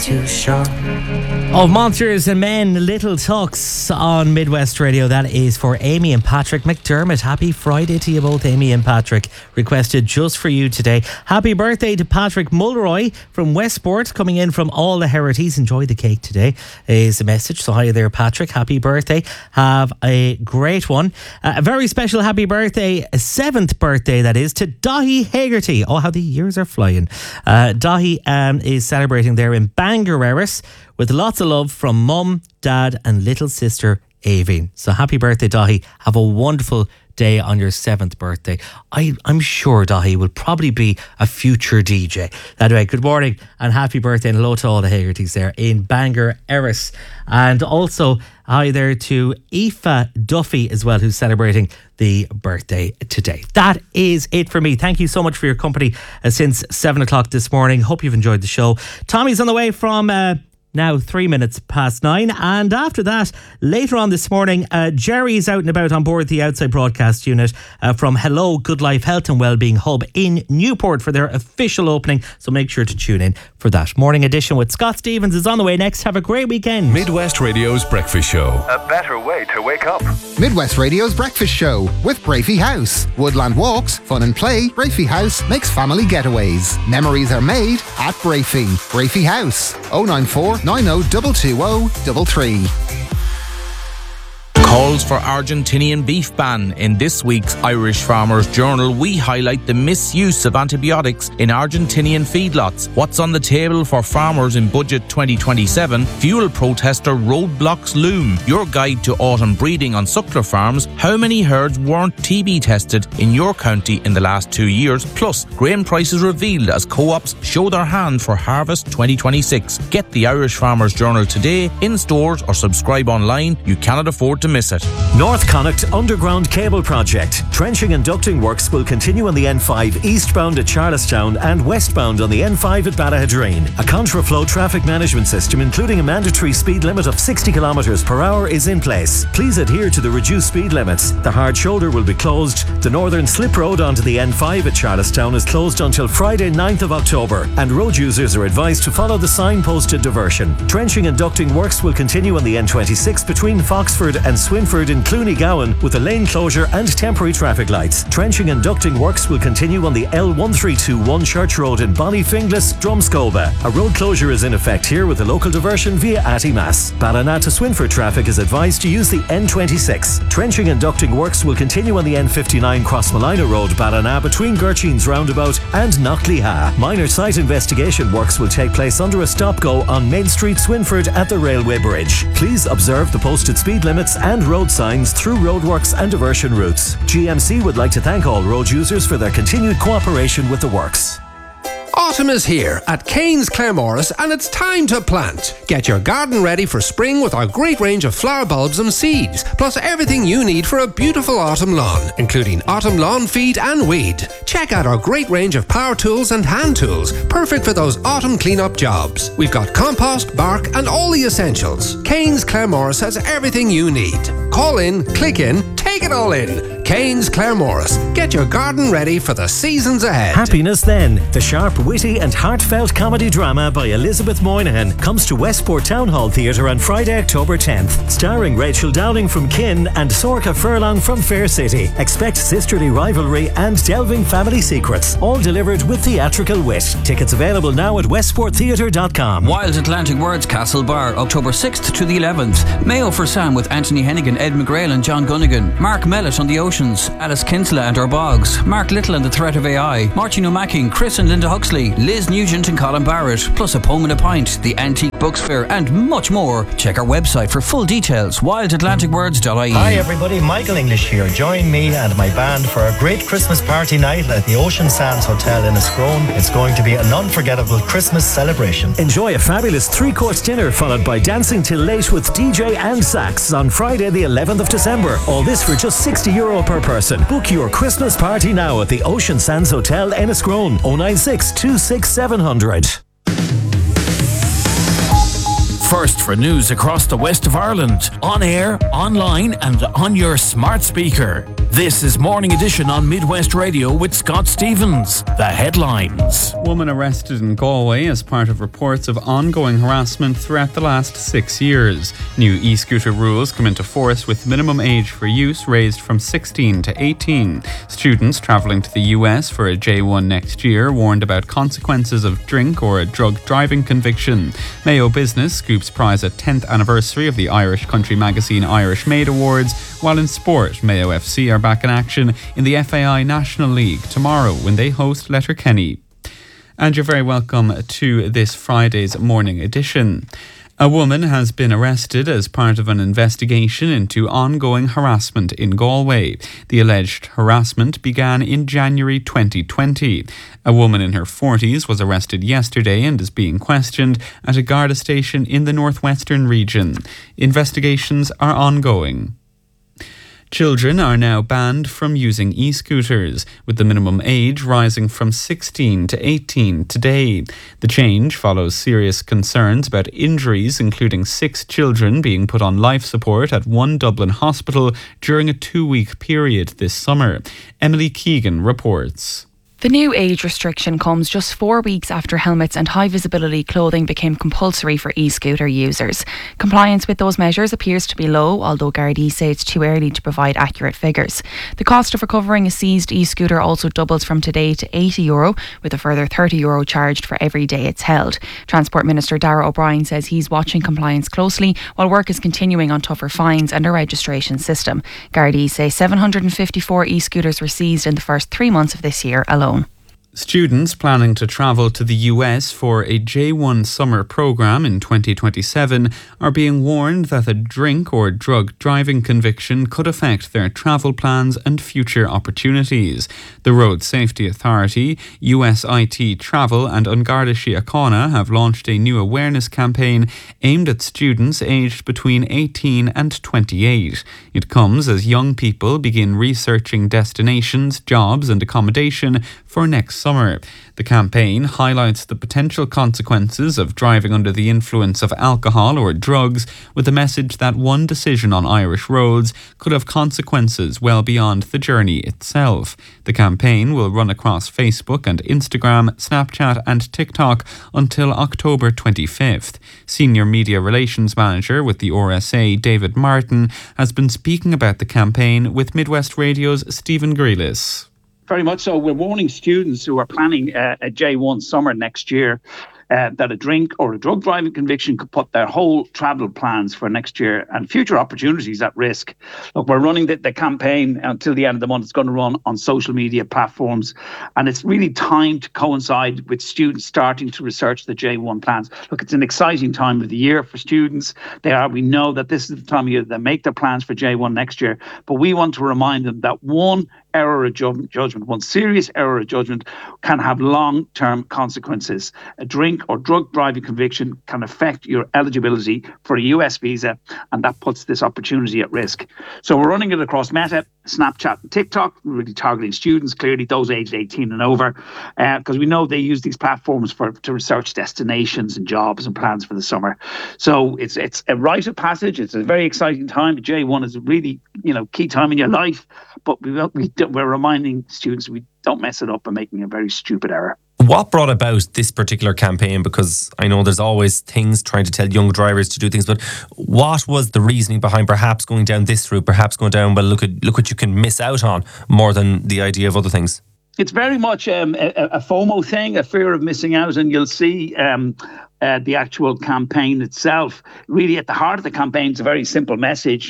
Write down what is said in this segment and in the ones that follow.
too sharp. Of Monsters and Men, Little Tucks on Midwest Radio. That is for Amy and Patrick McDermott. Happy Friday to you both, Amy and Patrick. Requested just for you today. Happy birthday to Patrick Mulroy from Westport, coming in from all the Herities. Enjoy the cake today is the message. So hi there, Patrick. Happy birthday. Have a great one. A very special happy birthday, 7th birthday that is, to Dahi Hagerty. Oh, how the years are flying. Dahi is celebrating there in Bangor, Erris, with lots of love from mum, dad and little sister Aveen. So happy birthday, Dahi. Have a wonderful day on your 7th birthday. I'm sure Dahi will probably be a future DJ. Anyway, good morning and happy birthday, and hello to all the Hagertys there in Bangor, Erris. And also hi there to Aoife Duffy as well, who's celebrating the birthday today. That is it for me. Thank you so much for your company since 7 o'clock this morning. Hope you've enjoyed the show. Tommy's on the way from now 3 minutes past 9, and after that later on this morning Jerry's out and about on board the Outside Broadcast Unit from Hello Good Life Health and Wellbeing Hub in Newport for their official opening, so make sure to tune in for that. Morning Edition with Scott Stevens is on the way next. Have a great weekend. Midwest Radio's Breakfast Show. A better way to wake up. Midwest Radio's Breakfast Show with Brafey House. Woodland walks, fun and play. Brafey House makes family getaways. Memories are made at Brafey. Brafey House. 094 90220333. Calls for Argentinian beef ban. In this week's Irish Farmers Journal, we highlight the misuse of antibiotics in Argentinian feedlots. What's on the table for farmers in Budget 2027? Fuel protester roadblocks loom. Your guide to autumn breeding on suckler farms. How many herds weren't TB tested in your county in the last 2 years? Plus, grain prices revealed as co-ops show their hand for harvest 2026. Get the Irish Farmers Journal today, in stores or subscribe online. You cannot afford to miss it. North Connacht Underground Cable Project. Trenching and ducting works will continue on the N5 eastbound at Charlestown and westbound on the N5 at Ballahadreen. A contraflow traffic management system, including a mandatory speed limit of 60 km per hour, is in place. Please adhere to the reduced speed limits. The hard shoulder will be closed. The northern slip road onto the N5 at Charlestown is closed until Friday 9th of October, and road users are advised to follow the signposted diversion. Trenching and ducting works will continue on the N26 between Foxford and Swinford in Clooney Gowan with a lane closure and temporary traffic lights. Trenching and ducting works will continue on the L1321 Church Road in Ballyfinglas, Drumscoba. A road closure is in effect here with a local diversion via Attymass. Ballina to Swinford traffic is advised to use the N26. Trenching and ducting works will continue on the N59 Crossmalina Road, Ballina between Gurcheen's Roundabout and Knockleha. Minor site investigation works will take place under a stop-go on Main Street, Swinford at the Railway Bridge. Please observe the posted speed limits and road signs through roadworks and diversion routes. GMC would like to thank all road users for their continued cooperation with the works. Autumn is here at Kane's Claremorris and it's time to plant. Get your garden ready for spring with our great range of flower bulbs and seeds, plus everything you need for a beautiful autumn lawn, including autumn lawn feed and weed. Check out our great range of power tools and hand tools, perfect for those autumn clean-up jobs. We've got compost, bark and all the essentials. Kane's Claremorris has everything you need. Call in, click in, take it all in. Kane's Claremorris. Get your garden ready for the seasons ahead. Happiness Then, the sharp, witty and heartfelt comedy drama by Elizabeth Moynihan, comes to Westport Town Hall Theatre on Friday, October 10th. Starring Rachel Dowling from Kin and Sorka Furlong from Fair City. Expect sisterly rivalry and delving family secrets, all delivered with theatrical wit. Tickets available now at westporttheatre.com. Wild Atlantic Words Castle Bar, October 6th to the 11th. Mayo for Sam with Anthony Hennigan, Ed McGrail and John Gunnigan. Mark Mellett on the Oceans, Alice Kinsella and Her Bogs, Mark Little and the Threat of AI, Martin O'Macken, Chris and Linda Huxley, Liz Nugent and Colin Barrett, plus a poem and a pint, the Antique Books Fair and much more. Check our website for full details, wildatlanticwords.ie. Hi everybody, Michael English here. Join me and my band for a great Christmas party night at the Ocean Sands Hotel in Escrone. It's going to be an unforgettable Christmas celebration. Enjoy a fabulous 3-course dinner followed by dancing till late with DJ and sax on Friday the 11th of December. All this for just €60 per person. Book your Christmas party now at the Ocean Sands Hotel in Escrone. 096 26 700. First for news across the west of Ireland. On air, online and on your smart speaker. This is Morning Edition on Midwest Radio with Scott Stevens. The headlines. Woman arrested in Galway as part of reports of ongoing harassment throughout the last 6 years. New e-scooter rules come into force with minimum age for use raised from 16 to 18. Students travelling to the US for a J1 next year warned about consequences of drink or a drug driving conviction. Mayo Business scoops prize at 10th anniversary of the Irish country magazine Irish Maid Awards, while in sport, Mayo FC are back in action in the FAI National League tomorrow when they host Letterkenny. And you're very welcome to this Friday's Morning Edition. A woman has been arrested as part of an investigation into ongoing harassment in Galway. The alleged harassment began in January 2020. A woman in her 40s was arrested yesterday and is being questioned at a Garda station in the northwestern region. Investigations are ongoing. Children are now banned from using e-scooters, with the minimum age rising from 16 to 18 today. The change follows serious concerns about injuries, including 6 children being put on life support at one Dublin hospital during a 2-week period this summer. Emily Keegan reports. The new age restriction comes just 4 weeks after helmets and high visibility clothing became compulsory for e-scooter users. Compliance with those measures appears to be low, although Gardaí say it's too early to provide accurate figures. The cost of recovering a seized e-scooter also doubles from today to €80, with a further €30 charged for every day it's held. Transport Minister Darragh O'Brien says he's watching compliance closely, while work is continuing on tougher fines and a registration system. Gardaí say 754 e-scooters were seized in the first 3 months of this year alone. Students planning to travel to the US for a J1 summer program in 2027 are being warned that a drink or drug driving conviction could affect their travel plans and future opportunities. The Road Safety Authority, USIT Travel and An Garda Síochána have launched a new awareness campaign aimed at students aged between 18 and 28. It comes as young people begin researching destinations, jobs and accommodation for next summer. The campaign highlights the potential consequences of driving under the influence of alcohol or drugs, with the message that one decision on Irish roads could have consequences well beyond the journey itself. The campaign will run across Facebook and Instagram, Snapchat and TikTok until October 25th. Senior Media Relations Manager with the RSA, David Martin, has been speaking about the campaign with Midwest Radio's Stephen Grealis. Very much so. We're warning students who are planning a J1 summer next year that a drink or a drug driving conviction could put their whole travel plans for next year and future opportunities at risk. Look, we're running the campaign until the end of the month. It's going to run on social media platforms, and it's really timed to coincide with students starting to research the J1 plans. Look, it's an exciting time of the year for students. We know that this is the time of year they make their plans for J1 next year, but we want to remind them that one error of judgment, one serious error of judgment can have long-term consequences. A drink or drug driving conviction can affect your eligibility for a US visa, and that puts this opportunity at risk. So we're running it across Meta, Snapchat and TikTok, really targeting students, clearly those aged 18 and over, because we know they use these platforms to research destinations and jobs and plans for the summer. So it's a rite of passage. It's a very exciting time. J1 is a really key time in your life, but we're reminding students we don't mess it up by making a very stupid error. What brought about this particular campaign? Because I know there's always things trying to tell young drivers to do things, but what was the reasoning behind perhaps going down this route, perhaps going down, well, look what you can miss out on, more than the idea of other things? It's very much a FOMO thing, a fear of missing out, and you'll see the actual campaign itself. Really, at the heart of the campaign is a very simple message.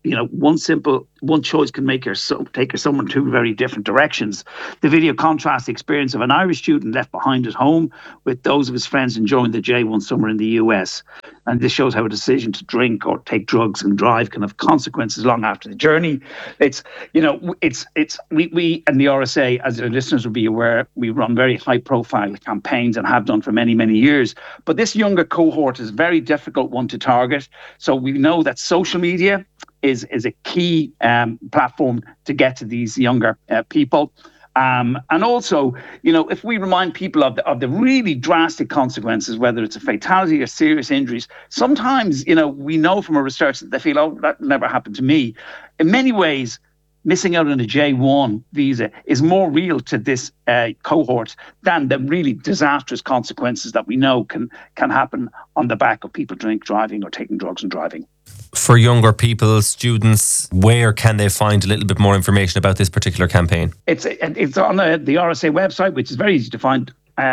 One choice can take your summer in 2 very different directions. The video contrasts the experience of an Irish student left behind at home with those of his friends enjoying the J1 summer in the US. And this shows how a decision to drink or take drugs and drive can have consequences long after the journey. We and the RSA, as the listeners will be aware, we run very high profile campaigns and have done for many, many years. But this younger cohort is a very difficult one to target. So we know that social media is a key platform to get to these younger people. And also, if we remind people of the really drastic consequences, whether it's a fatality or serious injuries, sometimes, we know from our research that they feel, oh, that never happened to me. In many ways, missing out on a J1 visa is more real to this cohort than the really disastrous consequences that we know can happen on the back of people driving or taking drugs and driving. For younger people, students, where can they find a little bit more information about this particular campaign? It's on the RSA website, which is very easy to find,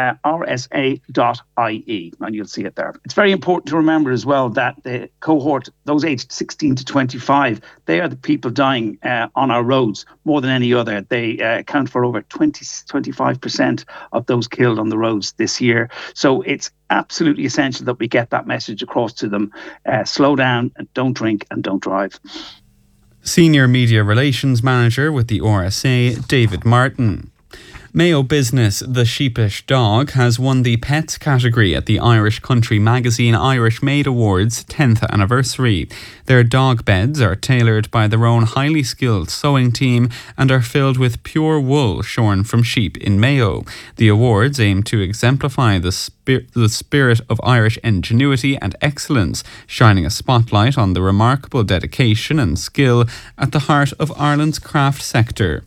rsa.ie, and you'll see it there. It's very important to remember as well that the cohort, those aged 16 to 25, they are the people dying on our roads more than any other. They account for over 25% of those killed on the roads this year. So it's absolutely essential that we get that message across to them. Slow down, don't drink and don't drive. Senior Media Relations Manager with the RSA, David Martin. Mayo business The Sheepish Dog has won the Pets category at the Irish country magazine Irish Maid Awards 10th anniversary. Their dog beds are tailored by their own highly skilled sewing team and are filled with pure wool shorn from sheep in Mayo. The awards aim to exemplify the spirit of Irish ingenuity and excellence, shining a spotlight on the remarkable dedication and skill at the heart of Ireland's craft sector.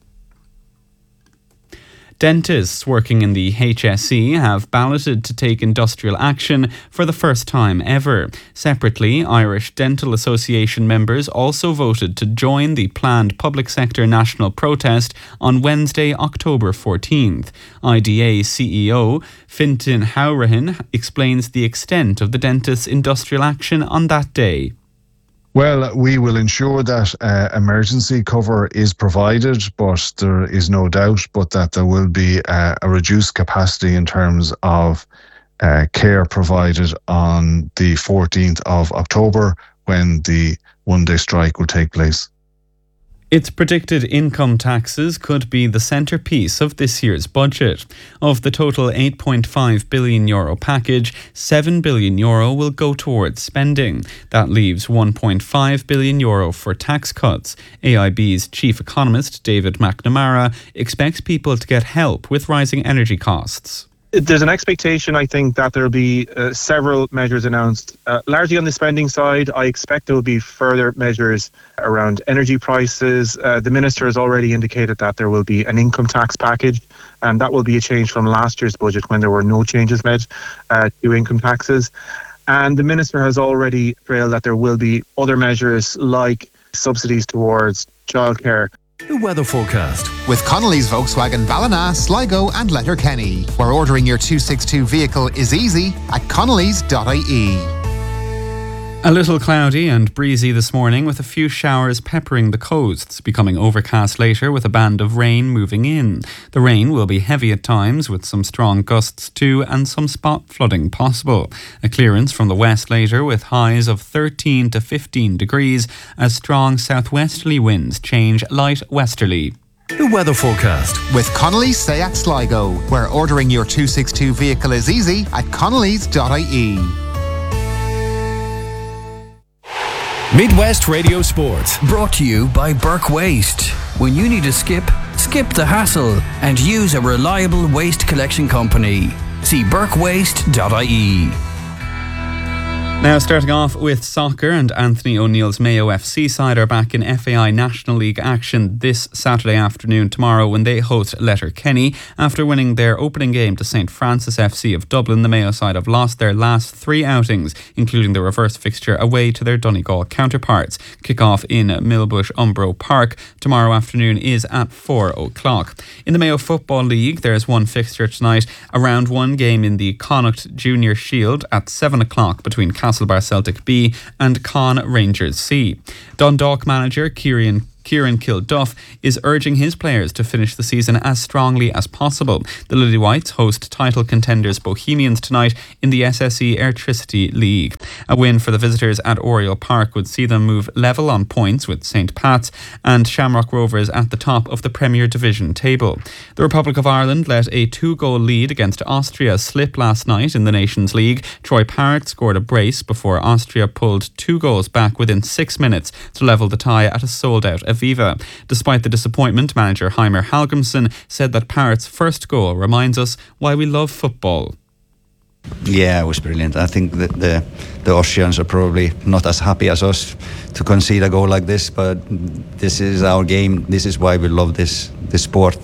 Dentists working in the HSE have balloted to take industrial action for the first time ever. Separately, Irish Dental Association members also voted to join the planned public sector national protest on Wednesday, October 14th. IDA CEO Fintan Howrahan explains the extent of the dentists' industrial action on that day. Well, we will ensure that emergency cover is provided, but there is no doubt that there will be a reduced capacity in terms of care provided on the 14th of October when the one-day strike will take place. It's predicted income taxes could be the centrepiece of this year's budget. Of the total €8.5 billion package, €7 billion will go towards spending. That leaves €1.5 billion for tax cuts. AIB's chief economist, David McNamara, expects people to get help with rising energy costs. There's an expectation, I think, that there will be several measures announced. Largely on the spending side, I expect there will be further measures around energy prices. The Minister has already indicated that there will be an income tax package, and that will be a change from last year's budget when there were no changes made to income taxes. And the Minister has already trailed that there will be other measures like subsidies towards childcare. The weather forecast. With Connolly's Volkswagen Ballina, Sligo and Letterkenny, where ordering your 262 vehicle is easy at connellys.ie. A little cloudy and breezy this morning with a few showers peppering the coasts, becoming overcast later with a band of rain moving in. The rain will be heavy at times with some strong gusts too and some spot flooding possible. A clearance from the west later with highs of 13 to 15 degrees as strong southwesterly winds change light westerly. The weather forecast. With Connolly's Seat Sligo, where ordering your 262 vehicle is easy at connellys.ie. Midwest Radio Sport. Brought to you by Burke Waste. When you need a skip the hassle and use a reliable waste collection company. See burkewaste.ie. Now starting off with soccer, and Anthony O'Neill's Mayo FC side are back in FAI National League action this Saturday afternoon tomorrow when they host Letterkenny. After winning their opening game to St Francis FC of Dublin, the Mayo side have lost their last three outings, including the reverse fixture away to their Donegal counterparts. Kick-off in Millbush Umbro Park tomorrow afternoon is at 4:00. In the Mayo Football League, there's one fixture tonight, a round one game in the Connacht Junior Shield at 7:00 between Castlebar Celtic B and Con Rangers C. Dundalk manager Kieran Kilduff is urging his players to finish the season as strongly as possible. The Lily Whites host title contenders Bohemians tonight in the SSE Airtricity League. A win for the visitors at Oriel Park would see them move level on points with St Pat's and Shamrock Rovers at the top of the Premier Division table. The Republic of Ireland let a 2-goal lead against Austria slip last night in the Nations League. Troy Parrott scored a brace before Austria pulled 2 goals back within 6 minutes to level the tie at a sold-out Aviva. Despite the disappointment, manager Heimer Halgrimsson said that Parrott's first goal reminds us why we love football. Yeah, it was brilliant. I think that the Austrians are probably not as happy as us to concede a goal like this, but this is our game. This is why we love this sport.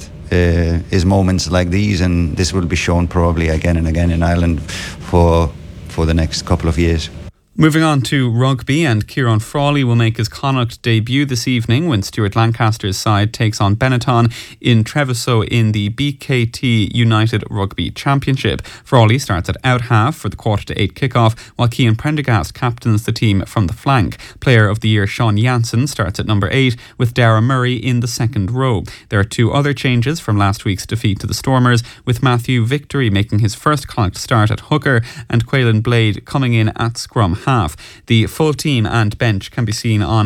Is moments like these, and this will be shown probably again and again in Ireland for the next couple of years. Moving on to rugby, and Kieran Frawley will make his Connacht debut this evening when Stuart Lancaster's side takes on Benetton in Treviso in the BKT United Rugby Championship. Frawley starts at out half for the 7:45 kickoff, while Cian Prendergast captains the team from the flank. Player of the Year Sean Jansen starts at number 8, with Dara Murray in the second row. There are 2 other changes from last week's defeat to the Stormers, with Matthew Victory making his first Connacht start at hooker and Quaylen Blade coming in at scrum half. The full team and bench can be seen on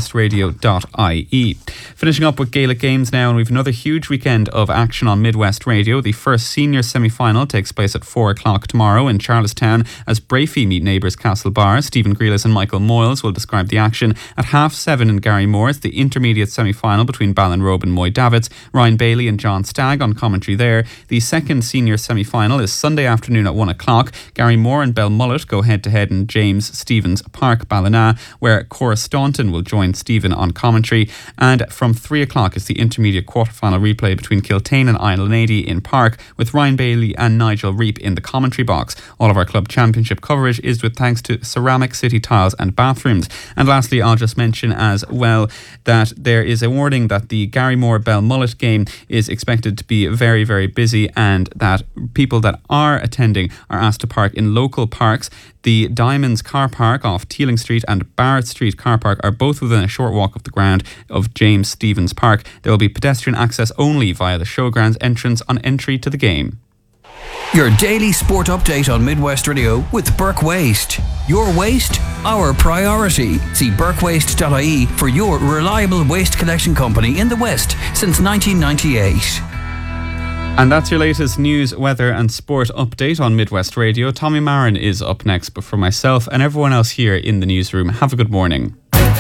midwestradio.ie. Finishing up with Gaelic games now, and we've another huge weekend of action on Midwest Radio. The first senior semi-final takes place at 4 o'clock tomorrow in Charlestown as Brafey meet neighbours Castlebar. Stephen Grealis and Michael Moyles will describe the action. At 7:30 in Garrymore, it's the intermediate semi-final between Ballinrobe and Moy Davits. Ryan Bailey and John Stagg on commentary there. The second senior semi-final is Sunday afternoon at 1 o'clock. Garrymore and Belmullet go head-to-head in James Stevens Park, Ballina, where Cora Staunton will join Stephen on commentary. And from 3 o'clock is the intermediate quarter-final replay between Kiltane and Islanady in Park, with Ryan Bailey and Nigel Reap in the commentary box. All of our club championship coverage is with thanks to Ceramic City Tiles and Bathrooms. And lastly, I'll just mention as well that there is a warning that the Garrymore Belmullet game is expected to be very, very busy, and that people that are attending are asked to park in local parks. The Diamonds car park off Teeling Street and Barrett Street car park are both within a short walk of the ground of James Stevens Park. There will be pedestrian access only via the showgrounds entrance on entry to the game. Your daily sport update on Midwest Radio with Burke Waste. Your waste, our priority. See burkewaste.ie for your reliable waste collection company in the West since 1998. And that's your latest news, weather and sport update on Midwest Radio. Tommy Marin is up next, but for myself and everyone else here in the newsroom, have a good morning.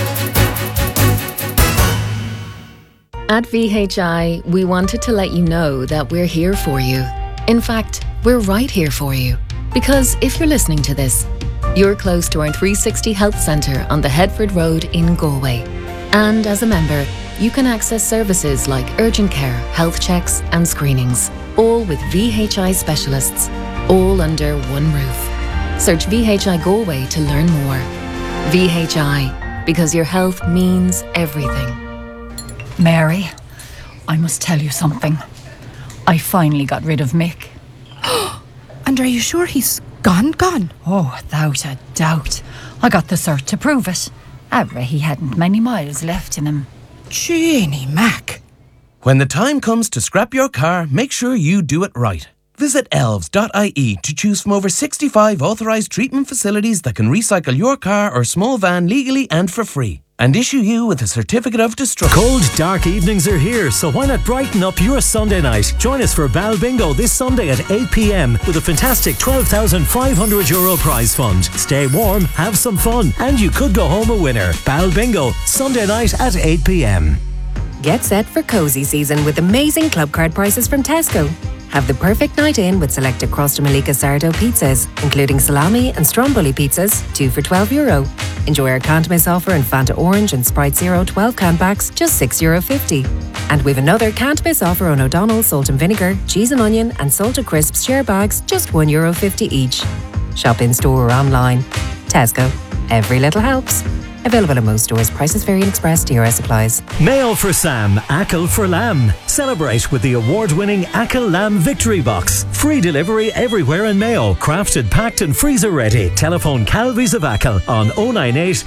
At VHI, we wanted to let you know that we're here for you. In fact, we're right here for you. Because if you're listening to this, you're close to our 360 Health Centre on the Headford Road in Galway. And as a member, you can access services like urgent care, health checks and screenings, all with VHI specialists, all under one roof. Search VHI Galway to learn more. VHI, because your health means everything. Mary, I must tell you something. I finally got rid of Mick. And are you sure he's gone? Oh, without a doubt. I got the cert to prove it. He hadn't many miles left in him. Jeannie Mac. When the time comes to scrap your car, make sure you do it right. Visit elves.ie to choose from over 65 authorised treatment facilities that can recycle your car or small van legally and for free, and issue you with a certificate of destruction. Cold, dark evenings are here, so why not brighten up your Sunday night? Join us for Bal Bingo this Sunday at 8 p.m. with a fantastic €12,500 prize fund. Stay warm, have some fun, and you could go home a winner. Bal Bingo, Sunday night at 8 p.m. Get set for cosy season with amazing club card prices from Tesco. Have the perfect night in with selected Crosta Malika sourdough pizzas, including salami and stromboli pizzas, 2 for €12. Enjoy our can't miss offer in Fanta Orange and Sprite Zero 12-can packs, just €6.50. And we've another can't miss offer on O'Donnell salt and vinegar, cheese and onion and salted crisps share bags, just €1.50 each. Shop in store or online. Tesco. Every little helps. Available in most stores. Prices vary in Express. DRS applies. Mayo for Sam, Ackle for Lamb. Celebrate with the award-winning Ackle Lamb Victory Box. Free delivery everywhere in Mayo. Crafted, packed and freezer ready. Telephone Calvies of Ackle on 098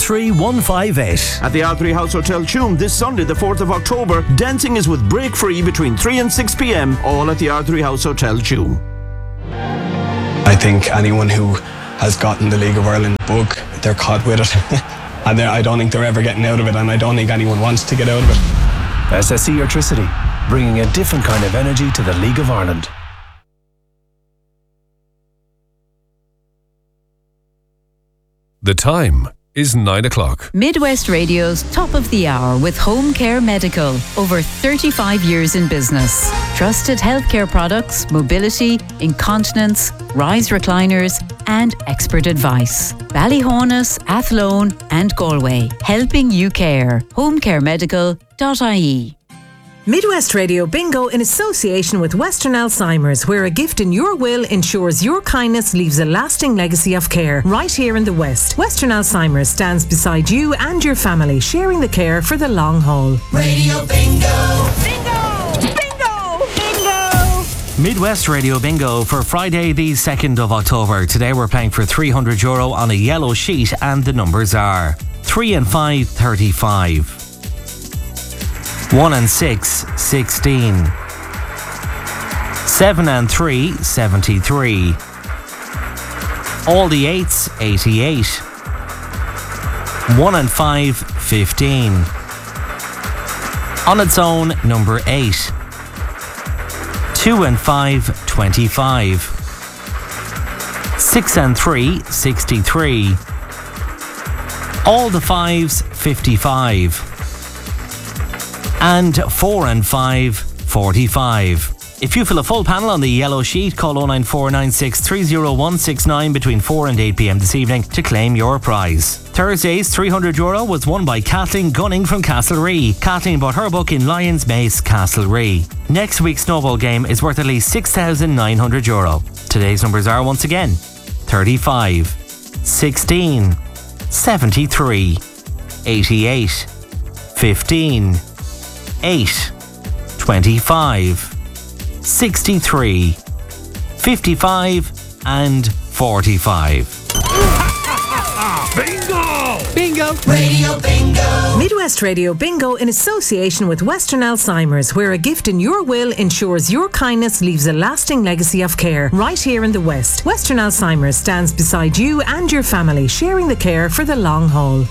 43158. At the R3 House Hotel Tuam this Sunday, the 4th of October, dancing is with break free between 3 and 6 p.m. all at the R3 House Hotel Tuam. I think anyone who has gotten the League of Ireland book, they're caught with it. And I don't think they're ever getting out of it, and I don't think anyone wants to get out of it. SSE Electricity, bringing a different kind of energy to the League of Ireland. The time is 9 o'clock. Midwest Radio's Top of the Hour with Home Care Medical. Over 35 years in business. Trusted healthcare products, mobility, incontinence, rise recliners and expert advice. Ballyhonus, Athlone and Galway. Helping you care. homecaremedical.ie. Midwest Radio Bingo in association with Western Alzheimer's, where a gift in your will ensures your kindness leaves a lasting legacy of care. Right here in the West, Western Alzheimer's stands beside you and your family, sharing the care for the long haul. Radio Bingo! Midwest Radio Bingo for Friday the 2nd of October. Today we're playing for €300 on a yellow sheet and the numbers are 3 and 5, 35. 1 and 6, 16. 7 and 3, 73. All the 8s, 88. 1 and 5, 15. On its own, number 8. 2 and 5, 25. 6 and 3, 63. All the 5s, 55. And 4 and 5, 45. If you fill a full panel on the yellow sheet, call 09496 30169 between 4 and 8 p.m. this evening to claim your prize. Thursday's €300 was won by Kathleen Gunning from Castlerea. Kathleen bought her book in Lions Mace, Castlerea. Next week's snowball game is worth at least €6,900. Today's numbers are once again 35, 16, 73, 88, 15, 8, 25, 63, 55 and 45. Bingo! Bingo! Radio Bingo! Midwest Radio Bingo in association with Western Alzheimer's, where a gift in your will ensures your kindness leaves a lasting legacy of care. Right here in the West, Western Alzheimer's stands beside you and your family, sharing the care for the long haul.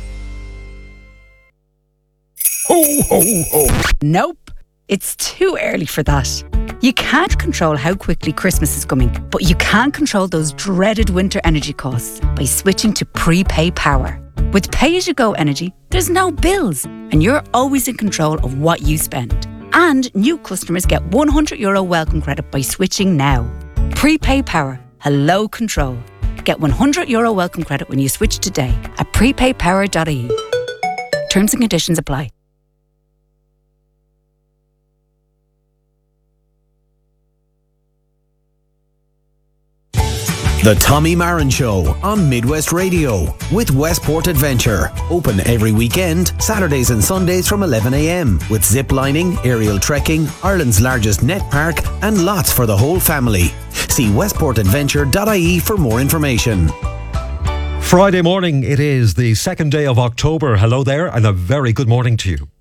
Ho, ho, ho. Nope, it's too early for that. You can't control how quickly Christmas is coming, but you can control those dreaded winter energy costs by switching to prepay power. With pay-as-you-go energy, there's no bills, and you're always in control of what you spend. And new customers get €100 welcome credit by switching now. Prepay power, hello control. Get €100 welcome credit when you switch today at prepaypower.ie. Terms and conditions apply. The Tommy Marin Show on Midwest Radio with Westport Adventure. Open every weekend, Saturdays and Sundays from 11 a.m. with zip lining, aerial trekking, Ireland's largest net park and lots for the whole family. See westportadventure.ie for more information. Friday morning, it is the 2nd day of October. Hello there and a very good morning to you.